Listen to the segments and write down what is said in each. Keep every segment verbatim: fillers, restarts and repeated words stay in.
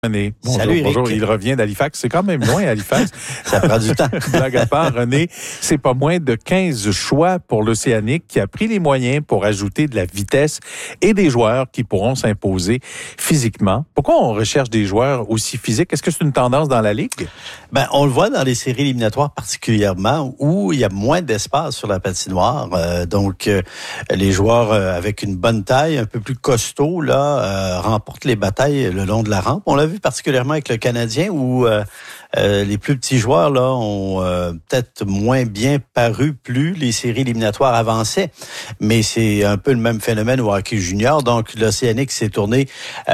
René. Bonjour, Salut, Éric. bonjour. Il revient d'Halifax. C'est quand même loin, Halifax. Ça prend du temps. Blague à part, René, c'est pas moins de quinze choix pour l'Océanique qui a pris les moyens pour ajouter de la vitesse et des joueurs qui pourront s'imposer physiquement. Pourquoi on recherche des joueurs aussi physiques? Est-ce que c'est une tendance dans la Ligue? Ben, on le voit dans les séries éliminatoires particulièrement où il y a moins d'espace sur la patinoire. Euh, donc, euh, les joueurs euh, avec une bonne taille, un peu plus costauds, là, euh, remportent les batailles le long de la rampe. On l'a vu particulièrement avec le Canadien où euh, euh, les plus petits joueurs là ont euh, peut-être moins bien paru plus les séries éliminatoires avançaient. Mais c'est un peu le même phénomène au hockey junior. Donc, l'Océanique s'est tourné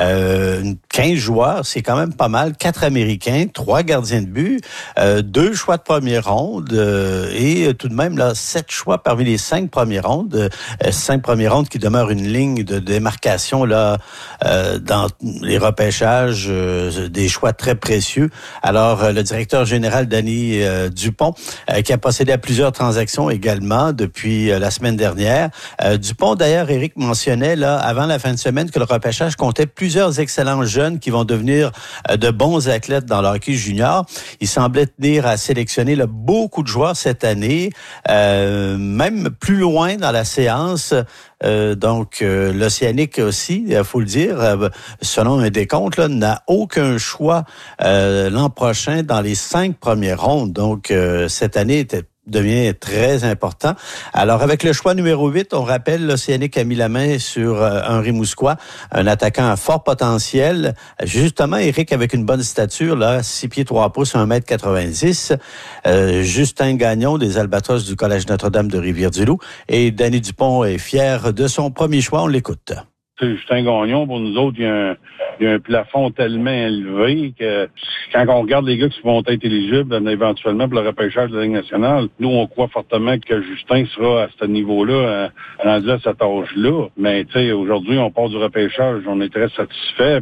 euh, quinze joueurs. C'est quand même pas mal. Quatre Américains, trois gardiens de but, euh, deux choix de première ronde euh, et tout de même là sept choix parmi les cinq premières rondes. Euh, cinq premières rondes qui demeurent une ligne de démarcation là euh, dans les repêchages, euh, des choix très précieux. Alors, euh, le directeur général Danny euh, Dupont, euh, qui a procédé à plusieurs transactions également depuis euh, la semaine dernière. Euh, Dupont, d'ailleurs, Éric mentionnait là avant la fin de semaine que le repêchage comptait plusieurs excellents jeunes qui vont devenir euh, de bons athlètes dans le hockey junior. Il semblait tenir à sélectionner là, beaucoup de joueurs cette année, euh, même plus loin dans la séance. Euh, donc, euh, l'Océanique aussi, il faut le dire, euh, selon un décompte, là, n'a aucun choix euh, l'an prochain dans les cinq premières rondes. Donc, euh, cette année était devient très important. Alors, avec le choix numéro huit, on rappelle, l'Océanique a mis la main sur euh, Henri Mousquois, un attaquant à fort potentiel. Justement, Éric, avec une bonne stature, là, six pieds trois pouces, un mètre quatre-vingt-dix. Euh, Justin Gagnon, des Albatros du Collège Notre-Dame de Rivière-du-Loup. Et Danny Dupont est fier de son premier choix. On l'écoute. Justin Gagnon, pour nous autres, il y a un, il y a un plafond tellement élevé que quand on regarde les gars qui vont être éligibles éventuellement pour le repêchage de la Ligue nationale, nous, on croit fortement que Justin sera à ce niveau-là, rendu à cet âge-là. Mais tu sais, aujourd'hui, on part du repêchage, on est très satisfait.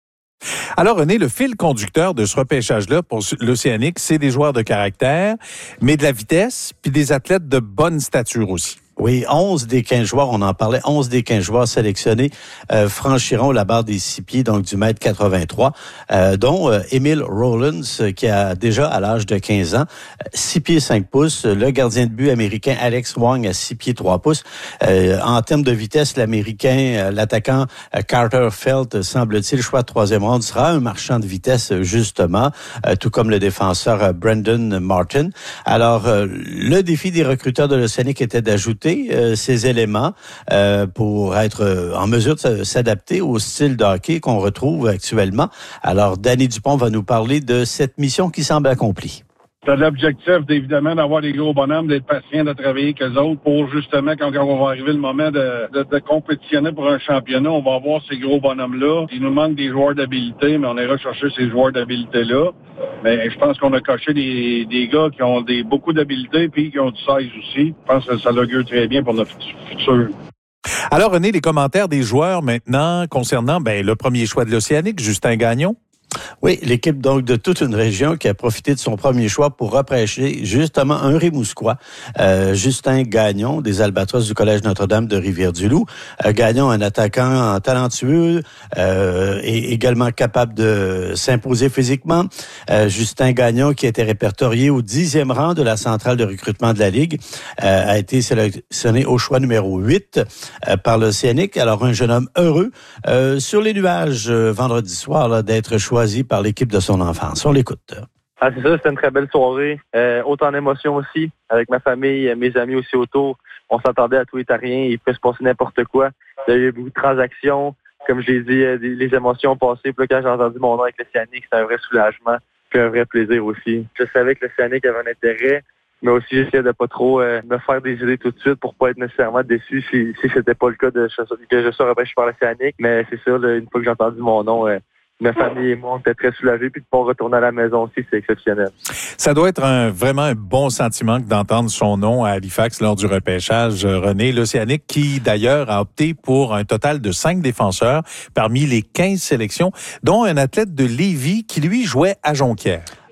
Alors, René, le fil conducteur de ce repêchage-là pour l'Océanique, c'est des joueurs de caractère, mais de la vitesse, puis des athlètes de bonne stature aussi. Oui, onze des quinze joueurs, on en parlait, onze des quinze joueurs sélectionnés euh, franchiront la barre des six pieds, donc du mètre quatre-vingt-trois, euh, dont euh, Emile Rollins, qui a déjà à l'âge de quinze ans, six pieds cinq pouces, le gardien de but américain Alex Wong à six pieds trois pouces. Euh, en termes de vitesse, l'américain, euh, l'attaquant euh, Carter Felt, semble-t-il, choix de troisième ronde, sera un marchand de vitesse, justement, euh, tout comme le défenseur euh, Brandon Martin. Alors, euh, le défi des recruteurs de l'Océanique était d'ajouter Euh, ces éléments euh, pour être euh, en mesure de s'adapter au style de hockey qu'on retrouve actuellement. Alors, Danny Dupont va nous parler de cette mission qui semble accomplie. T'as l'objectif, évidemment, d'avoir des gros bonhommes, d'être patient, de travailler avec eux autres pour, justement, quand, quand on va arriver le moment de, de, de compétitionner pour un championnat, on va avoir ces gros bonhommes-là. Il nous manque des joueurs d'habilité, mais on ira chercher ces joueurs d'habilité-là. Mais je pense qu'on a coché des, des gars qui ont des beaucoup d'habilité puis qui ont du size aussi. Je pense que ça l'augure très bien pour notre futur. Alors, René, les commentaires des joueurs maintenant concernant ben, le premier choix de l'Océanique, Justin Gagnon. Oui, l'équipe donc de toute une région qui a profité de son premier choix pour repêcher justement Henri Mousquois, euh, Justin Gagnon des Albatros du Collège Notre-Dame de Rivière-du-Loup. Euh, Gagnon, un attaquant talentueux euh, et également capable de s'imposer physiquement. Euh, Justin Gagnon, qui a été répertorié au dixième rang de la centrale de recrutement de la Ligue, euh, a été sélectionné au choix numéro huit euh, par l'Océanique. Alors, un jeune homme heureux euh, sur les nuages euh, vendredi soir là, d'être choisi par l'équipe de son enfance. On l'écoute. Ah, c'est ça, c'était une très belle soirée. Euh, autant d'émotions aussi, avec ma famille, mes amis aussi autour. On s'attendait à tout et à rien. Il peut se passer n'importe quoi. Il y a eu beaucoup de transactions. Comme je l'ai dit, les émotions passées. Puis là, quand j'ai entendu mon nom avec l'Océanique, c'était un vrai soulagement. Puis un vrai plaisir aussi. Je savais que l'Océanique avait un intérêt, mais aussi j'essayais de pas trop euh, me faire des idées tout de suite pour pas être nécessairement déçu si, si c'était pas le cas de que je sois repêché par l'Océanique. Mais c'est sûr, là, une fois que j'ai entendu mon nom, euh, ma famille et moi, on était très soulagés, puis de pouvoir retourner à la maison aussi, c'est exceptionnel. Ça doit être un, vraiment un bon sentiment que d'entendre son nom à Halifax lors du repêchage, René. L'Océanique qui, d'ailleurs, a opté pour un total de cinq défenseurs parmi les quinze sélections, dont un athlète de Lévis qui, lui, jouait à Jonquière.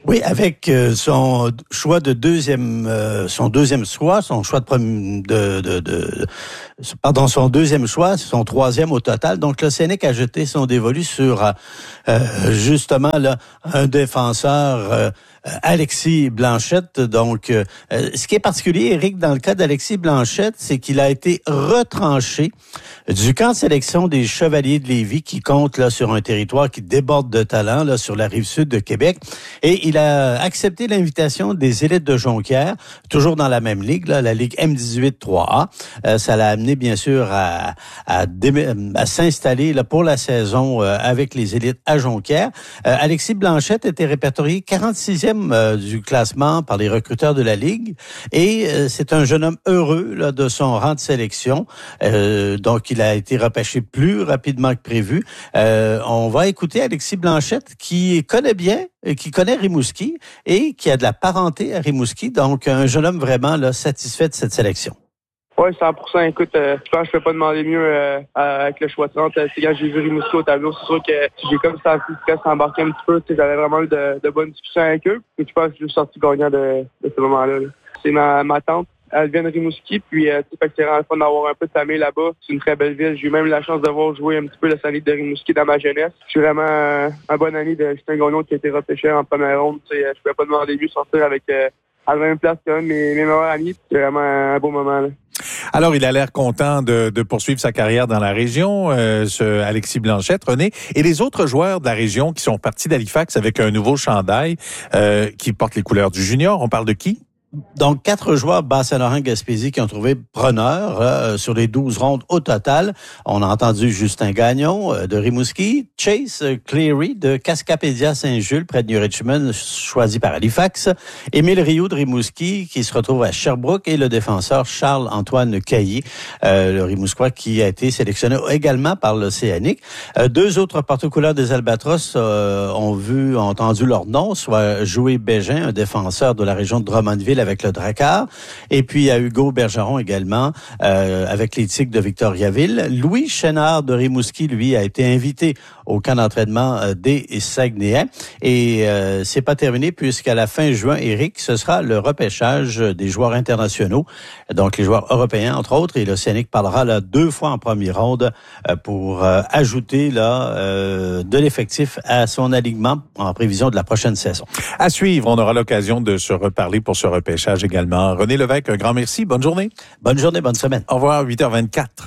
Oui, avec euh, son choix de deuxième, euh, son deuxième choix, son choix de, de, de, de pardon, son deuxième choix, son troisième au total. Donc, l'Océanic a jeté son dévolu sur euh, justement là un défenseur. Euh, Alexis Blanchette. Donc, euh, ce qui est particulier, Éric, dans le cas d'Alexis Blanchette, c'est qu'il a été retranché du camp de sélection des Chevaliers de Lévis, qui compte là sur un territoire qui déborde de talent, là sur la rive sud de Québec. Et il a accepté l'invitation des élites de Jonquière, toujours dans la même ligue, là, la ligue M dix-huit trois A. Euh, ça l'a amené, bien sûr, à, à, à s'installer là pour la saison euh, avec les élites à Jonquière. Euh, Alexis Blanchette était répertorié quarante-sixième du classement par les recruteurs de la Ligue. Et euh, c'est un jeune homme heureux là, de son rang de sélection. Euh, donc, il a été repêché plus rapidement que prévu. Euh, on va écouter Alexis Blanchette, qui connaît bien, qui connaît Rimouski et qui a de la parenté à Rimouski. Donc, un jeune homme vraiment là, satisfait de cette sélection. Oui, cent pour cent. Écoute, euh, je pense que je peux pas demander mieux euh, avec le choix trente. Euh, quand j'ai vu Rimouski au tableau, c'est sûr que j'ai comme ça le stress embarqué un petit peu. J'avais vraiment eu de, de bonnes discussions avec eux. Et je pense que je suis sorti gagnant de, de ce moment-là. Là. C'est ma, ma tante. Elle vient de Rimouski, puis euh, c'est vraiment le fun d'avoir un peu de famille là-bas. C'est une très belle ville. J'ai eu même la chance de voir jouer un petit peu le Saint-Ligue de Rimouski dans ma jeunesse. Je suis vraiment euh, un bon ami de Justin Gagnon qui a été repêché en première ronde. Je ne pouvais pas demander mieux de sortir avec euh, à la même place que mes, mes meilleurs amis. C'est vraiment un beau moment. Là. Alors, il a l'air content de, de poursuivre sa carrière dans la région, euh, ce Alexis Blanchette, René. Et les autres joueurs de la région qui sont partis d'Halifax avec un nouveau chandail euh, qui porte les couleurs du junior, on parle de qui? Donc, quatre joueurs Bas-Saint-Laurent-Gaspésie qui ont trouvé preneur euh, sur les douze rondes au total. On a entendu Justin Gagnon euh, de Rimouski, Chase Cleary de Cascapédia-Saint-Jules, près de New Richmond, choisi par Halifax, Émile Rioux de Rimouski, qui se retrouve à Sherbrooke, et le défenseur Charles-Antoine Caillé, euh, le Rimousquois, qui a été sélectionné également par l'Océanic. Euh, deux autres porte-couleurs des Albatros euh, ont vu, ont entendu leur nom, soit Joey Bégin, un défenseur de la région de Drummondville, avec le Drakkar. Et puis, il y a Hugo Bergeron également, euh, avec les Tigres de Victoriaville. Louis Chénard de Rimouski, lui, a été invité au camp d'entraînement euh, des Saguenayens. Et euh, c'est pas terminé, puisqu'à la fin juin, Éric, ce sera le repêchage des joueurs internationaux, donc les joueurs européens, entre autres, et l'Océanic parlera là deux fois en première ronde euh, pour euh, ajouter là euh, de l'effectif à son alignement en prévision de la prochaine saison. À suivre, on aura l'occasion de se reparler pour ce repêchage également. René Lévesque, un grand merci. Bonne journée. Bonne journée, bonne semaine. Au revoir, huit heures vingt-quatre.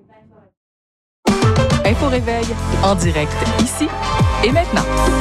Info Réveil, en direct ici et maintenant.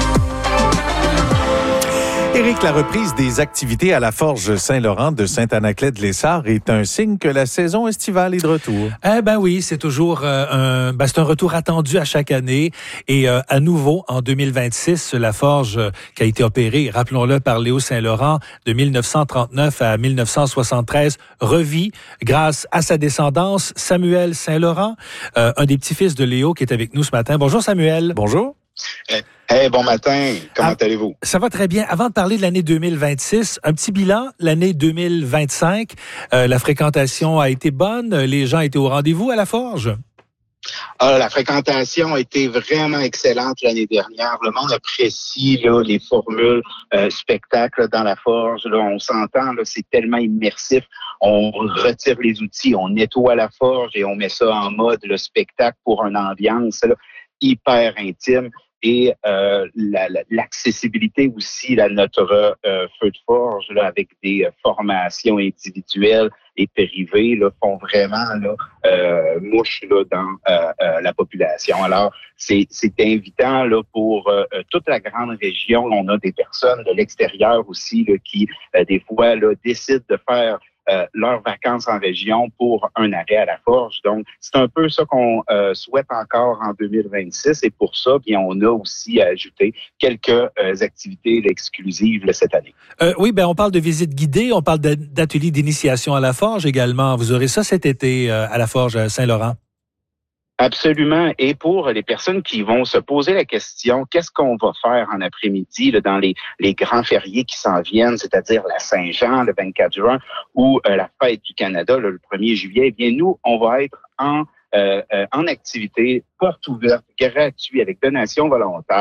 Éric, la reprise des activités à la Forge Saint-Laurent de Saint-Anaclet-de-Lessard est un signe que la saison estivale est de retour. Eh ben oui, c'est toujours euh, un, ben c'est un retour attendu à chaque année. Et euh, à nouveau, en deux mille vingt-six, la Forge euh, qui a été opérée, rappelons-le, par Léo Saint-Laurent de mille neuf cent trente-neuf à mille neuf cent soixante-treize, revit grâce à sa descendance, Samuel Saint-Laurent, euh, un des petits-fils de Léo qui est avec nous ce matin. Bonjour Samuel. Bonjour. Hey, hey, bon matin, comment ah, allez-vous? Ça va très bien. Avant de parler de l'année deux mille vingt-six, un petit bilan, l'année deux mille vingt-cinq, euh, la fréquentation a été bonne, les gens étaient au rendez-vous à la Forge? Ah, la fréquentation a été vraiment excellente l'année dernière. Le monde apprécie là, les formules euh, spectacles dans la Forge. Là, on s'entend, là, c'est tellement immersif. On retire les outils, on nettoie la Forge et on met ça en mode le spectacle pour une ambiance là, hyper intime. Et euh, la, la, l'accessibilité aussi là, notre euh, feu de forge là, avec des euh, formations individuelles et privées là, font vraiment là, euh, mouche là, dans euh, euh, la population. Alors, c'est, c'est invitant là, pour euh, toute la grande région. On a des personnes de l'extérieur aussi là, qui, euh, des fois, là, décident de faire Euh, leurs vacances en région pour un arrêt à la Forge. Donc, c'est un peu ça qu'on euh, souhaite encore en deux mille vingt-six et pour ça, bien, on a aussi ajouté quelques euh, activités exclusives là, cette année. Euh, oui, ben on parle de visites guidées, on parle d'ateliers d'initiation à la Forge également. Vous aurez ça cet été euh, à la Forge à Saint-Laurent. Absolument. Et pour les personnes qui vont se poser la question, qu'est-ce qu'on va faire en après-midi là, dans les, les grands fériés qui s'en viennent, c'est-à-dire la Saint-Jean, le vingt-quatre juin, ou euh, la Fête du Canada, là, le premier juillet, eh bien, nous, on va être en, euh, euh, en activité, porte ouverte, gratuit, avec donation volontaire.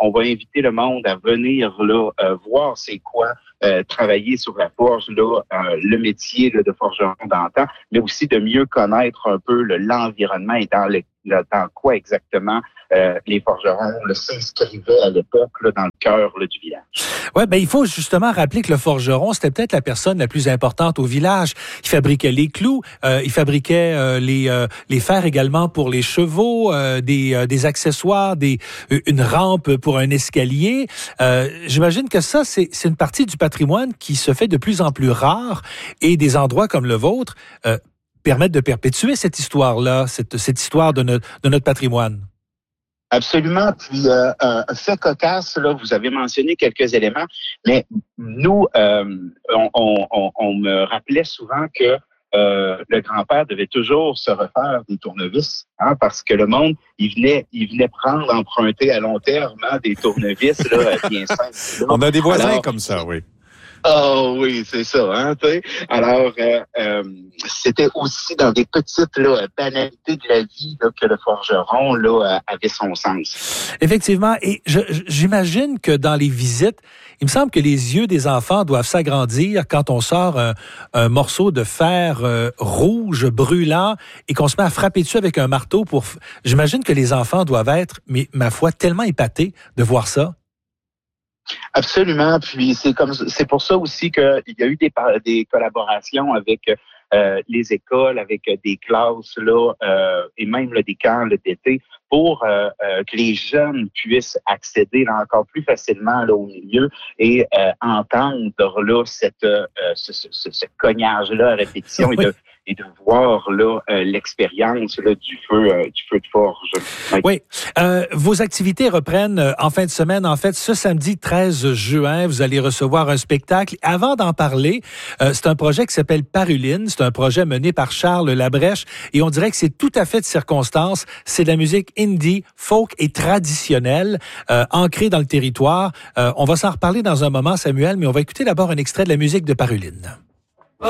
on va inviter le monde à venir là euh, voir c'est quoi euh, travailler sur la forge, là, euh, le métier là, de forgeron d'antan, mais aussi de mieux connaître un peu là, l'environnement et dans, le, dans quoi exactement euh, les forgerons là, s'inscrivaient à l'époque là, dans le cœur là, du village. Ouais, ben il faut justement rappeler que le forgeron, c'était peut-être la personne la plus importante au village. Il fabriquait les clous, euh, il fabriquait euh, les euh, les fers également pour les chevaux, euh, des euh, des accessoires, des une rampe pour un escalier. Euh, j'imagine que ça c'est c'est une partie du patrimoine qui se fait de plus en plus rare et des endroits comme le vôtre euh, permettent de perpétuer cette histoire-là, cette cette histoire de notre de notre patrimoine. Absolument. Puis, euh, un fait cocasse, là, vous avez mentionné quelques éléments, mais nous, euh, on, on, on me rappelait souvent que euh, le grand-père devait toujours se refaire des tournevis, hein, parce que le monde, il venait, il venait prendre, emprunter à long terme hein, des tournevis là, bien simples. On a des voisins Alors, comme ça, oui. Oh oui, c'est ça, hein, tu sais. Alors, euh, euh, c'était aussi dans des petites là, banalités de la vie là, que le forgeron là, avait son sens. Effectivement, et je, j'imagine que dans les visites, il me semble que les yeux des enfants doivent s'agrandir quand on sort un, un morceau de fer euh, rouge, brûlant, et qu'on se met à frapper dessus avec un marteau pour... J'imagine que les enfants doivent être, mais ma foi, tellement épatés de voir ça. Absolument. Puis c'est comme c'est pour ça aussi qu'il y a eu des, des collaborations avec euh, les écoles, avec des classes là, euh, et même là, des camps là, d'été pour euh, euh, que les jeunes puissent accéder là, encore plus facilement là, au milieu et euh, entendre là, cette, euh, ce, ce, ce cognage-là à répétition oui. et de et de voir là euh, l'expérience là, du feu euh, du feu de forge. Oui. oui. Euh, vos activités reprennent euh, en fin de semaine. En fait, ce samedi treize juin, vous allez recevoir un spectacle. Avant d'en parler, euh, c'est un projet qui s'appelle Paruline. C'est un projet mené par Charles Labrèche et on dirait que c'est tout à fait de circonstance. C'est de la musique indie, folk et traditionnelle, euh, ancrée dans le territoire. Euh, on va s'en reparler dans un moment, Samuel, mais on va écouter d'abord un extrait de la musique de Paruline.